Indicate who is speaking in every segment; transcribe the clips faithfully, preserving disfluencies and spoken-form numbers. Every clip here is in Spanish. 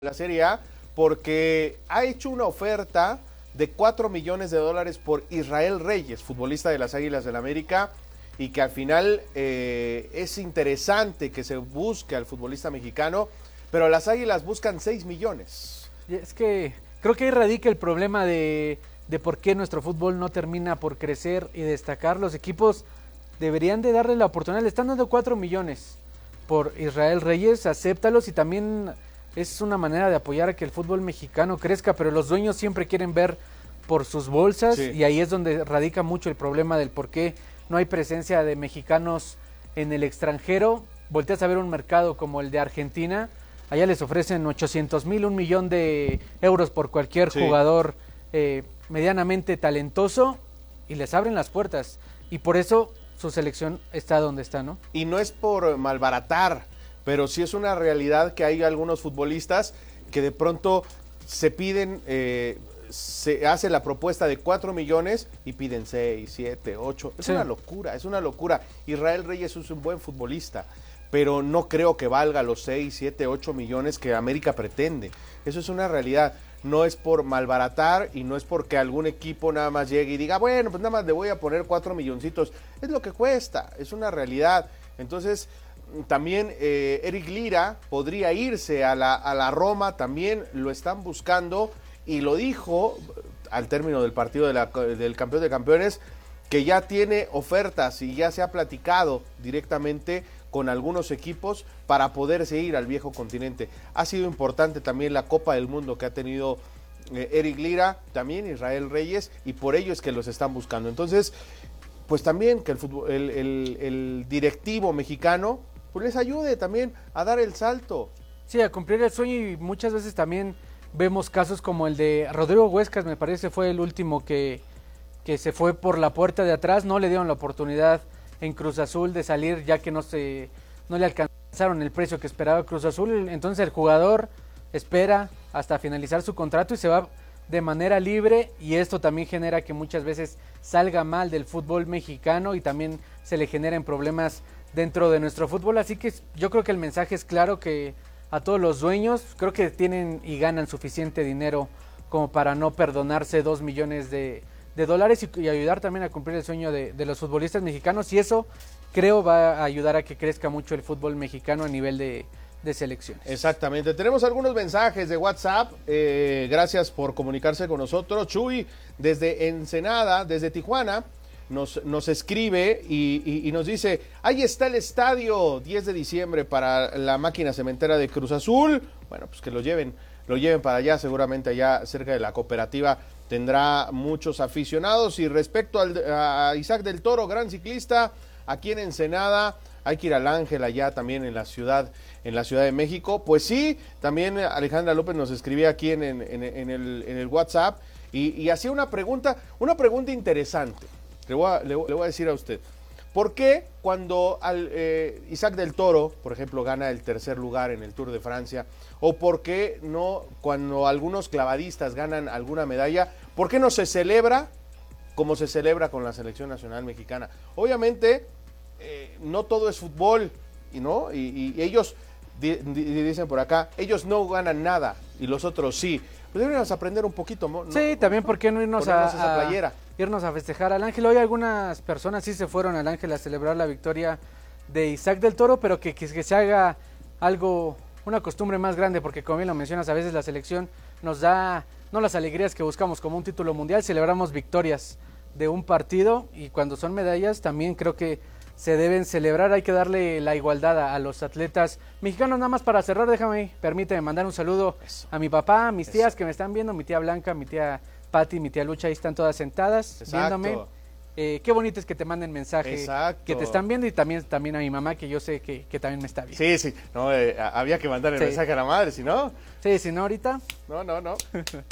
Speaker 1: la Serie A porque ha hecho una oferta de cuatro millones de dólares por Israel Reyes, futbolista de las Águilas del América, y que al final eh, es interesante que se busque al futbolista mexicano, pero las Águilas buscan seis millones.
Speaker 2: Y es que creo que ahí radica el problema de, de por qué nuestro fútbol no termina por crecer y destacar. Los equipos deberían de darle la oportunidad, le están dando cuatro millones por Israel Reyes, acéptalos, y también es una manera de apoyar a que el fútbol mexicano crezca, pero los dueños siempre quieren ver por sus bolsas, sí. Y ahí es donde radica mucho el problema del por qué no hay presencia de mexicanos en el extranjero. Volteas a ver un mercado como el de Argentina, allá les ofrecen ochocientos mil, un millón de euros por cualquier sí. jugador eh, medianamente talentoso, y les abren las puertas, y por eso su selección está donde está, ¿no?
Speaker 1: Y no es por malbaratar, pero sí es una realidad que hay algunos futbolistas que de pronto se piden, eh, se hace la propuesta de cuatro millones y piden seis, siete, ocho. Es sí. una locura, es una locura. Israel Reyes es un buen futbolista, pero no creo que valga los seis, siete, ocho millones que América pretende. Eso es una realidad. No es por malbaratar y no es porque algún equipo nada más llegue y diga, bueno, pues nada más le voy a poner cuatro milloncitos. Es lo que cuesta, es una realidad. Entonces, también eh, Eric Lira podría irse a la, a la Roma, también lo están buscando, y lo dijo al término del partido de la, del campeón de campeones, que ya tiene ofertas y ya se ha platicado directamente con algunos equipos para poderse ir al viejo continente. Ha sido importante también la Copa del Mundo que ha tenido eh, Eric Lira, también Israel Reyes, y por ello es que los están buscando. Entonces, pues también que el, fútbol, el, el, el directivo mexicano pues les ayude también a dar el salto.
Speaker 2: Sí, a cumplir el sueño, y muchas veces también vemos casos como el de Rodrigo Huescas, me parece fue el último que, que se fue por la puerta de atrás, no le dieron la oportunidad en Cruz Azul de salir, ya que no se no le alcanzaron el precio que esperaba Cruz Azul. Entonces el jugador espera hasta finalizar su contrato y se va de manera libre, y esto también genera que muchas veces salga mal del fútbol mexicano y también se le generen problemas dentro de nuestro fútbol. Así que yo creo que el mensaje es claro, que a todos los dueños creo que tienen y ganan suficiente dinero como para no perdonarse dos millones de, de dólares y, y ayudar también a cumplir el sueño de, de los futbolistas mexicanos, y eso creo va a ayudar a que crezca mucho el fútbol mexicano a nivel de, de selecciones.
Speaker 1: Exactamente, tenemos algunos mensajes de WhatsApp, eh, gracias por comunicarse con nosotros. Chuy desde Ensenada, desde Tijuana, Nos, nos escribe y, y, y nos dice, ahí está el estadio, diez de diciembre para la máquina cementera de Cruz Azul. Bueno, pues que lo lleven, lo lleven para allá, seguramente allá cerca de la cooperativa tendrá muchos aficionados. Y respecto al, a Isaac del Toro, gran ciclista, aquí en Ensenada, hay que ir al Ángel allá también en la ciudad, en la Ciudad de México. Pues sí, también Alejandra López nos escribía aquí en, en, en, en, el, en el WhatsApp y, y hacía una pregunta, una pregunta interesante. Le voy, a, le, le voy a decir a usted, ¿por qué cuando al, eh, Isaac del Toro, por ejemplo, gana el tercer lugar en el Tour de Francia, o por qué no cuando algunos clavadistas ganan alguna medalla, por qué no se celebra como se celebra con la selección nacional mexicana? Obviamente, eh, no todo es fútbol, ¿no? Y, y ellos, di, di, dicen por acá, ellos no ganan nada y los otros sí. Pues deberíamos aprender un poquito, ¿no?
Speaker 2: Sí, también, ¿por qué no irnos a,
Speaker 1: esa playera?
Speaker 2: a irnos a festejar al Ángel? Hoy algunas personas sí se fueron al Ángel a celebrar la victoria de Isaac del Toro, pero que, que, que se haga algo, una costumbre más grande, porque como bien lo mencionas, a veces la selección nos da no las alegrías que buscamos como un título mundial, celebramos victorias de un partido, y cuando son medallas también creo que se deben celebrar. Hay que darle la igualdad a, a los atletas mexicanos. Nada más para cerrar, déjame, permíteme mandar un saludo Eso. a mi papá, a mis tías Eso. que me están viendo, mi tía Blanca, mi tía Pati, mi tía Lucha, ahí están todas sentadas Exacto. viéndome. Eh, qué bonito es que te manden mensaje, Exacto. que te están viendo, y también, también a mi mamá, que yo sé que, que también me está viendo.
Speaker 1: Sí, sí, no, eh, había que mandar el sí. mensaje a la madre, si no.
Speaker 2: Sí, si no ahorita.
Speaker 1: No, no, no.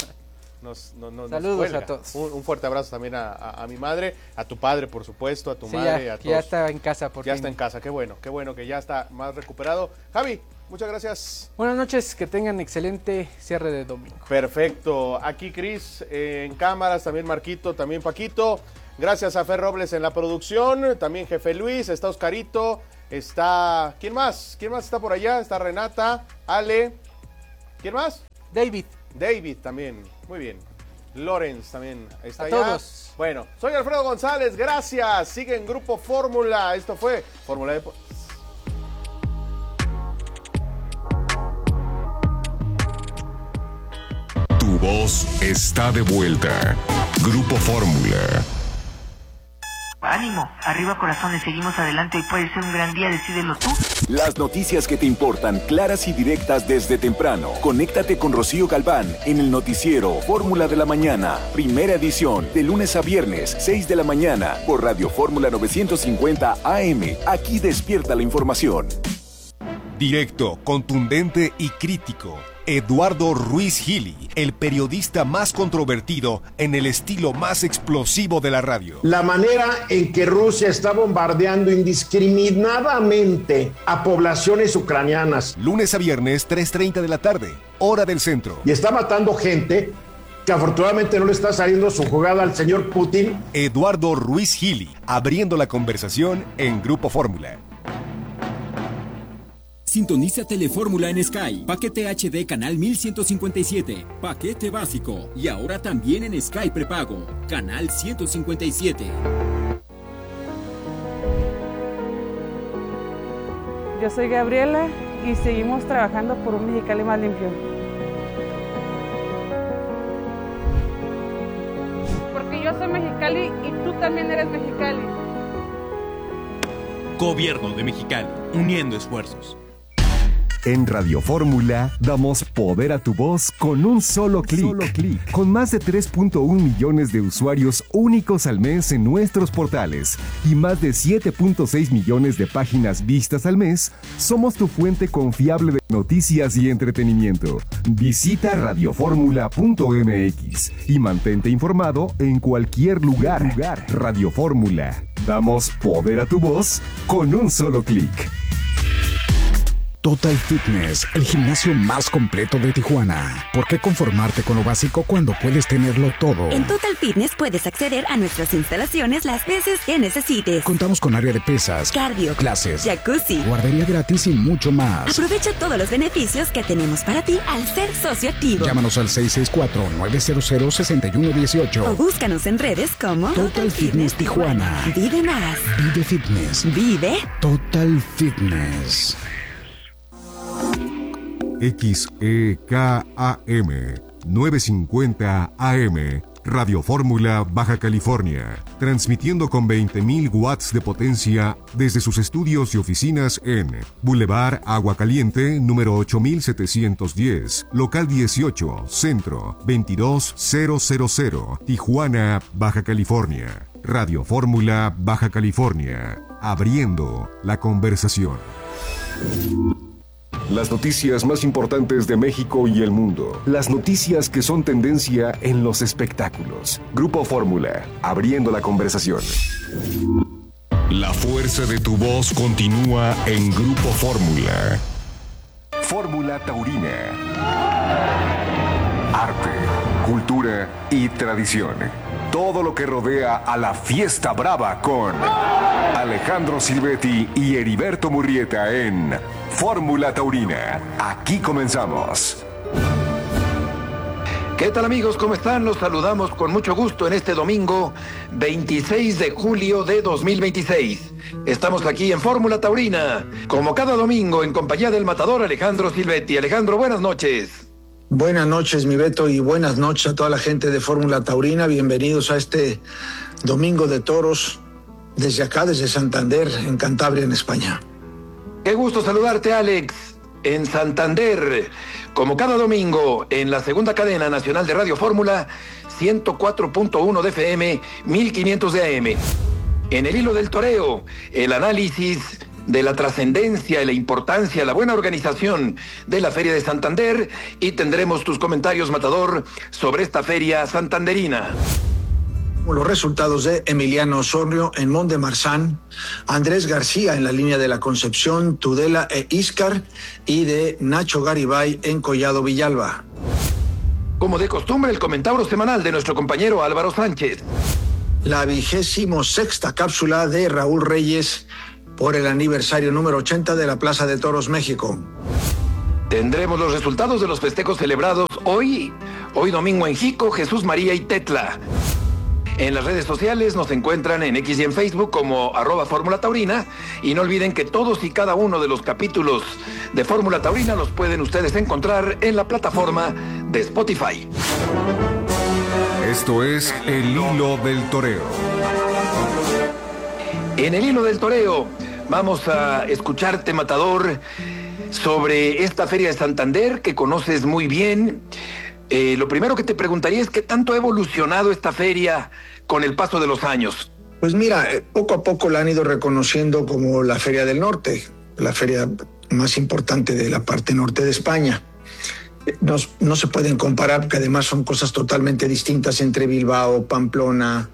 Speaker 1: Nos, no, no,
Speaker 2: Saludos
Speaker 1: nos
Speaker 2: a todos.
Speaker 1: Un, un fuerte abrazo también a, a, a mi madre, a tu padre, por supuesto, a tu
Speaker 2: sí,
Speaker 1: madre,
Speaker 2: ya,
Speaker 1: a todos.
Speaker 2: Ya está en casa, por
Speaker 1: Ya
Speaker 2: fin.
Speaker 1: está en casa, qué bueno, qué bueno que ya está más recuperado. Javi, muchas gracias.
Speaker 2: Buenas noches, que tengan excelente cierre de domingo.
Speaker 1: Perfecto, aquí Cris eh, en cámaras, también Marquito, también Paquito. Gracias a Fer Robles en la producción, también Jefe Luis, está Oscarito, está... ¿Quién más? ¿Quién más está por allá? Está Renata, Ale... ¿Quién más?
Speaker 2: David.
Speaker 1: David también, muy bien. Lawrence también está
Speaker 2: A
Speaker 1: allá.
Speaker 2: todos.
Speaker 1: Bueno, soy Alfredo González, gracias. Sigue en Grupo Fórmula. Esto fue Fórmula de...
Speaker 3: Tu voz está de vuelta. Grupo Fórmula.
Speaker 4: Ánimo, arriba corazones, seguimos adelante, hoy puede ser un gran día, decídelo tú.
Speaker 5: Las noticias que te importan, claras y directas desde temprano. Conéctate con Rocío Galván en el noticiero Fórmula de la Mañana, primera edición, de lunes a viernes, seis de la mañana, por Radio Fórmula novecientos cincuenta A M. Aquí despierta la información.
Speaker 3: Directo, contundente y crítico. Eduardo Ruiz Gili, el periodista más controvertido en el estilo más explosivo de la radio.
Speaker 6: La manera en que Rusia está bombardeando indiscriminadamente a poblaciones ucranianas.
Speaker 3: Lunes a viernes, tres treinta de la tarde, hora del centro.
Speaker 6: Y está matando gente que afortunadamente no le está saliendo su jugada al señor Putin.
Speaker 3: Eduardo Ruiz Gili, abriendo la conversación en Grupo Fórmula.
Speaker 7: Sintoniza Telefórmula en Sky. Paquete H D canal mil ciento cincuenta y siete. Paquete básico. Y ahora también en Sky prepago. Canal ciento cincuenta y siete.
Speaker 8: Yo soy Gabriela y seguimos trabajando por un Mexicali más limpio. Porque yo soy Mexicali y tú también eres Mexicali.
Speaker 9: Gobierno de Mexicali, uniendo esfuerzos.
Speaker 10: En Radio Fórmula damos poder a tu voz con un solo clic. Solo clic. Con más de tres punto uno millones de usuarios únicos al mes en nuestros portales y más de siete punto seis millones de páginas vistas al mes, somos tu fuente confiable de noticias y entretenimiento. Visita radioformula punto m x y mantente informado en cualquier lugar. lugar. Radio Fórmula. Damos poder a tu voz con un solo clic.
Speaker 11: Total Fitness, el gimnasio más completo de Tijuana. ¿Por qué conformarte con lo básico cuando puedes tenerlo todo?
Speaker 12: En Total Fitness puedes acceder a nuestras instalaciones las veces que necesites.
Speaker 11: Contamos con área de pesas,
Speaker 12: cardio,
Speaker 11: clases,
Speaker 12: jacuzzi,
Speaker 11: guardería gratis y mucho más.
Speaker 12: Aprovecha todos los beneficios que tenemos para ti al ser socio activo.
Speaker 11: Llámanos al seis seis cuatro, nueve cero cero, seis uno uno ocho
Speaker 12: o búscanos en redes como
Speaker 11: Total, Total Fitness, Fitness Tijuana.
Speaker 12: Vive más.
Speaker 11: Vive Fitness.
Speaker 12: Vive
Speaker 11: Total Fitness.
Speaker 3: X E K A M novecientos cincuenta A M, Radio Fórmula Baja California, transmitiendo con veinte mil watts de potencia desde sus estudios y oficinas en Boulevard Agua Caliente, número ocho mil setecientos diez, local dieciocho, centro, veintidós mil, Tijuana, Baja California. Radio Fórmula Baja California, abriendo la conversación.
Speaker 5: Las noticias más importantes de México y el mundo. Las noticias que son tendencia en los espectáculos. Grupo Fórmula, abriendo la conversación.
Speaker 3: La fuerza de tu voz continúa en Grupo Fórmula.
Speaker 5: Fórmula Taurina. Arte, cultura y tradición. Todo lo que rodea a la fiesta brava con Alejandro Silvetti y Heriberto Murrieta en Fórmula Taurina. Aquí comenzamos.
Speaker 13: ¿Qué tal, amigos? ¿Cómo están? Los saludamos con mucho gusto en este domingo veintiséis de julio de dos mil veintiséis. Estamos aquí en Fórmula Taurina, como cada domingo, en compañía del matador Alejandro Silvetti. Alejandro, buenas noches.
Speaker 14: Buenas noches, mi Beto, y buenas noches a toda la gente de Fórmula Taurina. Bienvenidos a este domingo de toros desde acá, desde Santander, en Cantabria, en España.
Speaker 13: Qué gusto saludarte, Alex, en Santander, como cada domingo, en la segunda cadena nacional de Radio Fórmula, ciento cuatro punto uno de F M, mil quinientos de A M. En el hilo del toreo, el análisis de la trascendencia y la importancia, la buena organización de la Feria de Santander, y tendremos tus comentarios, matador, sobre esta feria santanderina.
Speaker 14: Los resultados de Emiliano Osorio en Mont de Marsan, Andrés García en la línea de la Concepción, Tudela e Íscar, y de Nacho Garibay en Collado Villalba.
Speaker 13: Como de costumbre, el comentario semanal de nuestro compañero Álvaro Sánchez.
Speaker 14: La vigésimo sexta cápsula de Raúl Reyes por el aniversario número ochenta de la Plaza de Toros México.
Speaker 13: Tendremos los resultados de los festejos celebrados hoy, hoy domingo en Jico, Jesús María y Tetla. En las redes sociales nos encuentran en X y en Facebook como arroba Fórmula Taurina, y no olviden que todos y cada uno de los capítulos de Fórmula Taurina los pueden ustedes encontrar en la plataforma de Spotify.
Speaker 3: Esto es El Hilo del Toreo.
Speaker 13: En El Hilo del Toreo vamos a escucharte, Matador, sobre esta Feria de Santander que conoces muy bien. Eh, lo primero que te preguntaría es qué tanto ha evolucionado esta feria con el paso de los años.
Speaker 14: Pues mira, poco a poco la han ido reconociendo como la Feria del Norte, la feria más importante de la parte norte de España. No, no se pueden comparar porque además son cosas totalmente distintas entre Bilbao, Pamplona,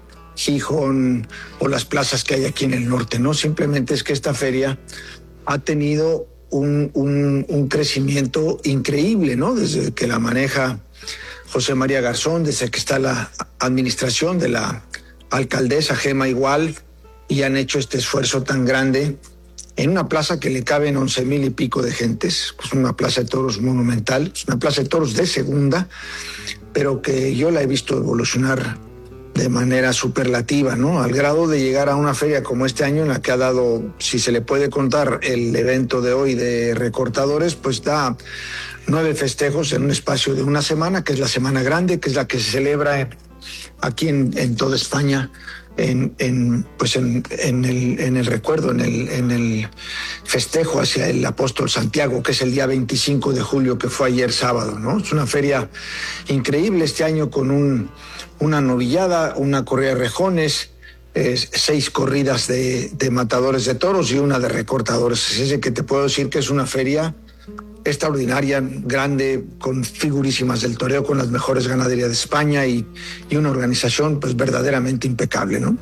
Speaker 14: Gijón o las plazas que hay aquí en el norte, ¿no? Simplemente es que esta feria ha tenido un, un, un crecimiento increíble, ¿no? Desde que la maneja José María Garzón, desde que está la administración de la alcaldesa Gema Igual, y han hecho este esfuerzo tan grande en una plaza que le caben once mil y pico de gentes. Es una plaza de toros monumental, es una plaza de toros de segunda, pero que yo la he visto evolucionar de manera superlativa, ¿no? Al grado de llegar a una feria como este año en la que ha dado, si se le puede contar el evento de hoy de recortadores, pues da nueve festejos en un espacio de una semana, que es la Semana Grande, que es la que se celebra en, aquí en, en toda España, en, en, pues en, en, el, en el recuerdo, en el, en el festejo hacia el apóstol Santiago, que es el día veinticinco de julio, que fue ayer sábado, ¿no? Es una feria increíble este año con un, una novillada, una corrida de rejones, eh, seis corridas de, de matadores de toros y una de recortadores. Es ese que te puedo decir que es una feria extraordinaria, grande, con figurísimas del toreo, con las mejores ganaderías de España y, y una organización pues verdaderamente impecable, ¿no?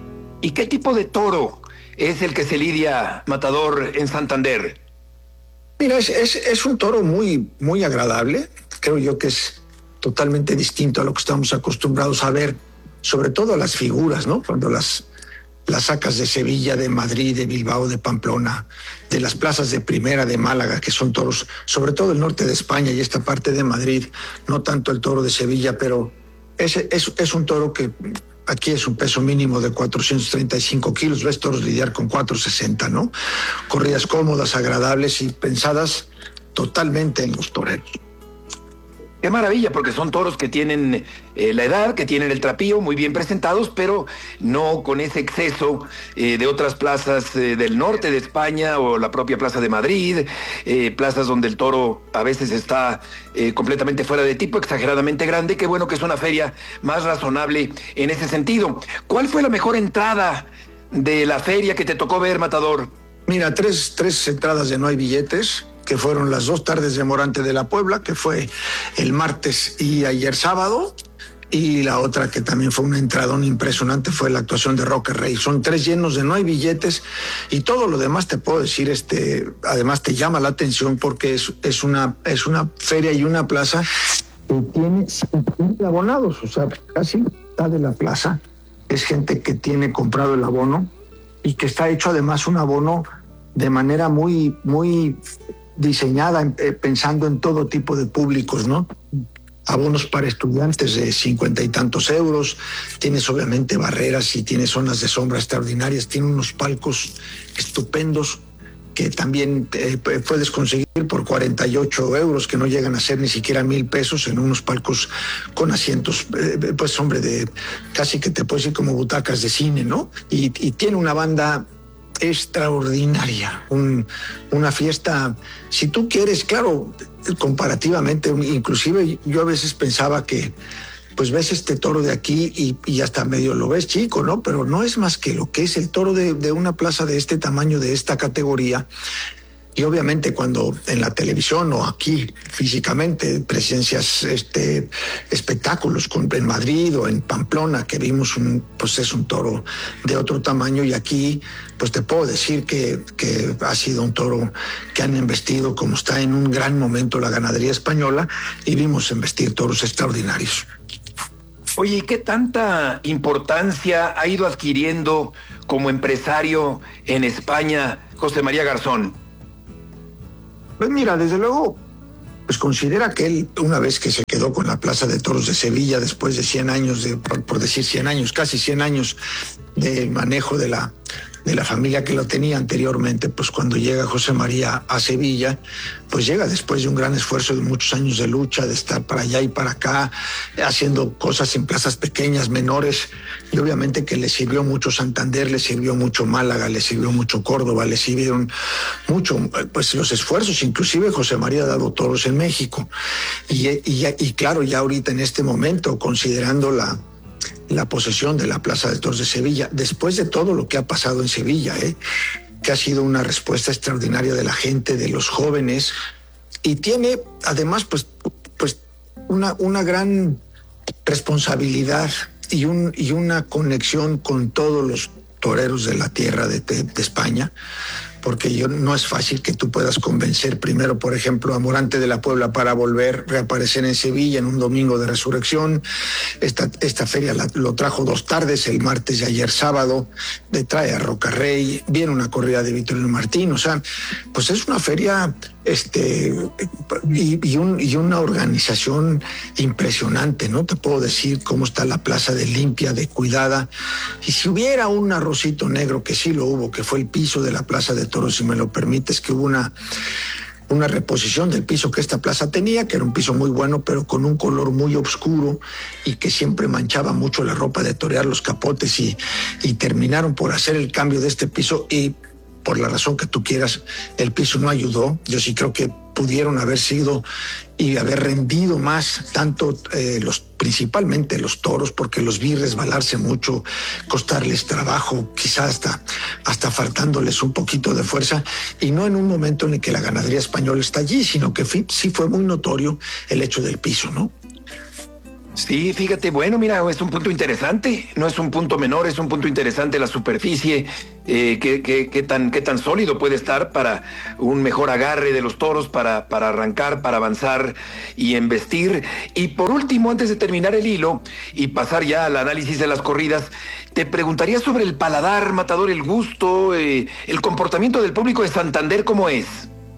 Speaker 13: ¿Y qué tipo de toro es el que se lidia, Matador, en Santander?
Speaker 14: Mira, es, es, es un toro muy, muy agradable. Creo yo que es totalmente distinto a lo que estamos acostumbrados a ver, sobre todo a las figuras, ¿no? Cuando las las sacas de Sevilla, de Madrid, de Bilbao, de Pamplona, de las plazas de primera de Málaga, que son toros, sobre todo el norte de España y esta parte de Madrid, no tanto el toro de Sevilla, pero ese es, es un toro que aquí es un peso mínimo de cuatrocientos treinta y cinco kilos, ves toros lidiar con cuatrocientos sesenta, ¿no? Corridas cómodas, agradables y pensadas totalmente en los toreros.
Speaker 13: Qué maravilla, porque son toros que tienen eh, la edad, que tienen el trapío, muy bien presentados, pero no con ese exceso eh, de otras plazas eh, del norte de España o la propia Plaza de Madrid, eh, plazas donde el toro a veces está eh, completamente fuera de tipo, exageradamente grande. Qué bueno que es una feria más razonable en ese sentido. ¿Cuál fue la mejor entrada de la feria que te tocó ver, Matador?
Speaker 14: Mira, tres, tres entradas de no hay billetes, que fueron las dos tardes de Morante de la Puebla, que fue el martes y ayer sábado, y la otra que también fue un entradón impresionante fue la actuación de Roque Rey. Son tres llenos de no hay billetes, y todo lo demás te puedo decir, este, además te llama la atención porque es, es, una, es una feria y una plaza que tiene cincuenta abonados, o sea, casi mitad de la plaza es gente que tiene comprado el abono y que está hecho además un abono de manera muy, muy diseñada, eh, pensando en todo tipo de públicos, ¿no? Abonos para estudiantes de cincuenta y tantos euros, tienes obviamente barreras y tienes zonas de sombra extraordinarias, tiene unos palcos estupendos que también eh, puedes conseguir por cuarenta y ocho euros, que no llegan a ser ni siquiera mil pesos, en unos palcos con asientos, eh, pues hombre, de casi que te puedo decir como butacas de cine, ¿no? Y, y tiene una banda extraordinaria, un, una fiesta, si tú quieres, claro, comparativamente, inclusive yo a veces pensaba que pues ves este toro de aquí y, y hasta medio lo ves chico, ¿no? Pero no es más que lo que es el toro de, de una plaza de este tamaño, de esta categoría. Y obviamente cuando en la televisión o aquí físicamente presencias este, espectáculos con, en Madrid o en Pamplona, que vimos un, pues es un toro de otro tamaño, y aquí pues te puedo decir que, que ha sido un toro que han embestido como está en un gran momento la ganadería española, y vimos embestir toros extraordinarios.
Speaker 13: Oye, ¿y qué tanta importancia ha ido adquiriendo como empresario en España José María Garzón?
Speaker 14: Pues mira, desde luego pues considera que él, una vez que se quedó con la Plaza de Toros de Sevilla, después de cien años, de, por, por decir cien años, casi cien años del manejo de la, de la familia que lo tenía anteriormente, pues cuando llega José María a Sevilla, pues llega después de un gran esfuerzo de muchos años de lucha, de estar para allá y para acá, haciendo cosas en plazas pequeñas, menores, y obviamente que le sirvió mucho Santander, le sirvió mucho Málaga, le sirvió mucho Córdoba, le sirvieron mucho, pues los esfuerzos, inclusive José María ha dado toros en México, y, y, y claro, ya ahorita en este momento, considerando la la posesión de la Plaza de Toros de Sevilla, después de todo lo que ha pasado en Sevilla, ¿eh? que ha sido una respuesta extraordinaria de la gente, de los jóvenes, y tiene además pues, pues una, una gran responsabilidad y, un, y una conexión con todos los toreros de la tierra de, de, de España, porque yo, no es fácil que tú puedas convencer primero, por ejemplo, a Morante de la Puebla para volver a reaparecer en Sevilla en un domingo de resurrección. Esta, esta feria la, lo trajo dos tardes, el martes y ayer sábado, le trae a Rocarrey, viene una corrida de Victorino Martín, o sea, pues es una feria este y, y, un, y una organización impresionante, ¿no? Te puedo decir cómo está la plaza de limpia, de cuidada, y si hubiera un arrocito negro, que sí lo hubo, que fue el piso de la Plaza de Toros, si me lo permites, que hubo una una reposición del piso que esta plaza tenía, que era un piso muy bueno, pero con un color muy oscuro y que siempre manchaba mucho la ropa de torear, los capotes, y, y terminaron por hacer el cambio de este piso, y por la razón que tú quieras, el piso no ayudó. Yo sí creo que pudieron haber sido y haber rendido más, tanto eh, los principalmente los toros, porque los vi resbalarse mucho, costarles trabajo, quizás hasta, hasta faltándoles un poquito de fuerza, y no en un momento en el que la ganadería española está allí, sino que fi- sí fue muy notorio el hecho del piso, ¿no?
Speaker 13: Sí, fíjate, bueno, mira, es un punto interesante, no es un punto menor, es un punto interesante la superficie, eh, qué, qué, qué, tan, qué tan sólido puede estar para un mejor agarre de los toros, para, para arrancar, para avanzar y embestir. Y por último, antes de terminar el hilo y pasar ya al análisis de las corridas, te preguntaría sobre el paladar, Matador, el gusto, eh, el comportamiento del público de Santander, ¿cómo es?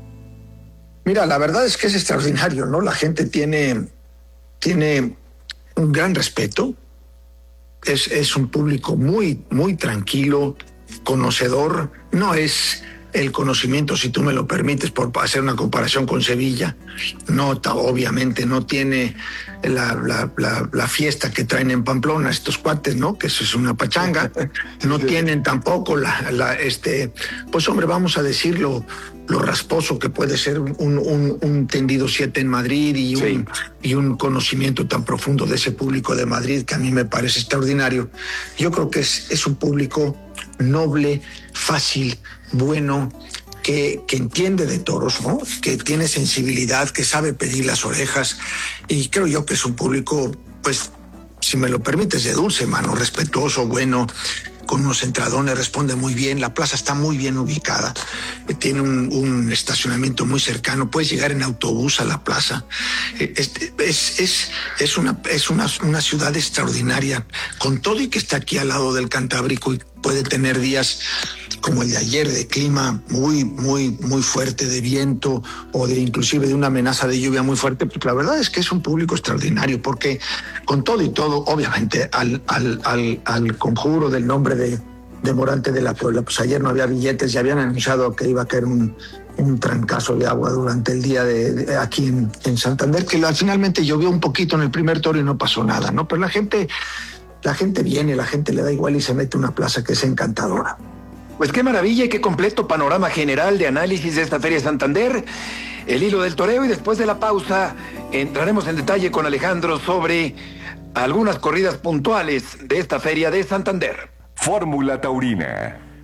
Speaker 14: Mira, la verdad es que es extraordinario, ¿no? La gente tiene... tiene un gran respeto, es, es un público muy, muy tranquilo, conocedor, no es el conocimiento, si tú me lo permites, por hacer una comparación con Sevilla, no, obviamente no tiene la, la, la, la fiesta que traen en Pamplona estos cuates, ¿no? Que eso es una pachanga, no tienen tampoco la, la, este, pues hombre, vamos a decirlo, lo rasposo que puede ser un, un, un tendido siete en Madrid y un, sí. y un conocimiento tan profundo de ese público de Madrid que a mí me parece extraordinario. Yo creo que es, es un público noble, fácil, bueno, que, que entiende de toros, ¿no? Que tiene sensibilidad, que sabe pedir las orejas, y creo yo que es un público, pues, si me lo permites, de dulce mano, respetuoso, bueno, con unos entradones, responde muy bien, la plaza está muy bien ubicada, tiene un, un estacionamiento muy cercano, puedes llegar en autobús a la plaza, es, es, es, es, una, es una, una ciudad extraordinaria, con todo y que está aquí al lado del Cantábrico y puede tener días como el de ayer, de clima muy, muy, muy fuerte, de viento o de inclusive de una amenaza de lluvia muy fuerte, pues la verdad es que es un público extraordinario, porque con todo y todo, obviamente, al, al, al, al conjuro del nombre de, de Morante de la Puebla, pues ayer no había billetes, ya habían anunciado que iba a caer un, un trancazo de agua durante el día de, de aquí en, en Santander, que la, finalmente llovió un poquito en el primer toro y no pasó nada, ¿no? Pero la gente, la gente viene, la gente le da igual y se mete a una plaza que es encantadora.
Speaker 13: Pues qué maravilla y qué completo panorama general de análisis de esta Feria de Santander, el hilo del toreo, y después de la pausa entraremos en detalle con Alejandro sobre algunas corridas puntuales de esta Feria de Santander.
Speaker 10: Fórmula Taurina.